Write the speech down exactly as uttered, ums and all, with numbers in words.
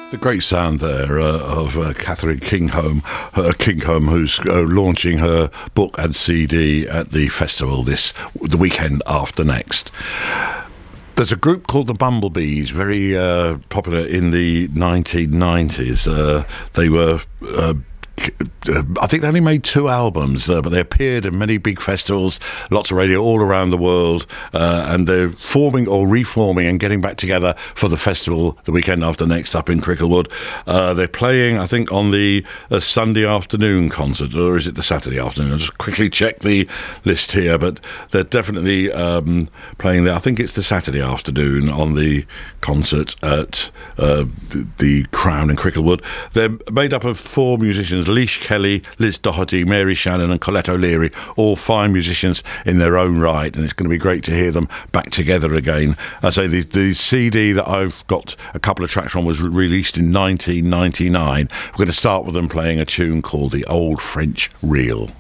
The great sound there uh, of uh, Catherine Kingholm, uh, Kingholm, who's uh, launching her book and C D at the festival this the weekend after next. There's a group called the Bumblebees, very uh, popular in the nineteen nineties. Uh, they were. Uh, I think they only made two albums, uh, but they appeared in many big festivals, lots of radio all around the world, uh, and they're forming or reforming and getting back together for the festival the weekend after next up in Cricklewood. Uh, they're playing, I think, on the uh, Sunday afternoon concert, or is it the Saturday afternoon? I'll just quickly check the list here, but they're definitely um, playing there. I think it's the Saturday afternoon on the concert at uh, the, the Crown in Cricklewood. They're made up of four musicians: Leash Kelly, Liz Doherty, Mary Shannon and Colette O'Leary, all fine musicians in their own right, and it's going to be great to hear them back together again. I say the, the C D that I've got a couple of tracks from was released in nineteen ninety-nine. We're going to start with them playing a tune called The Old French Reel.